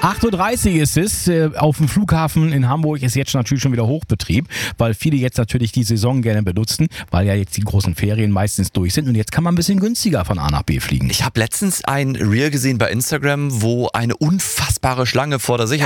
8:30 Uhr ist es. Auf dem Flughafen in Hamburg ist jetzt natürlich schon wieder Hochbetrieb, weil viele jetzt natürlich die Saison gerne benutzen, weil ja jetzt die großen Ferien meistens durch sind und jetzt kann man ein bisschen günstiger von A nach B fliegen. Ich habe letztens ein Reel gesehen bei Instagram, wo eine unfassbare Schlange vor der Sicherheit